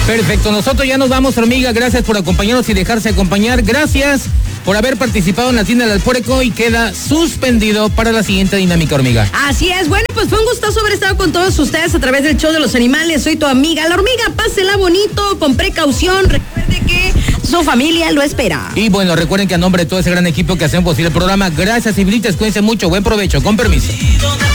Perfecto, nosotros ya nos vamos, hormiga. Gracias por acompañarnos y dejarse acompañar. Gracias por haber participado en la tienda del Alpuerco y queda suspendido para la siguiente dinámica, hormiga. Así es, bueno, pues fue un gustazo haber estado con todos ustedes a través del show de los animales. Soy tu amiga, la hormiga. Pásela bonito, con precaución. Recuerde que su familia lo espera. Y bueno, recuerden que a nombre de todo ese gran equipo que hacen posible el programa, gracias y cuídense mucho. Buen provecho, con permiso.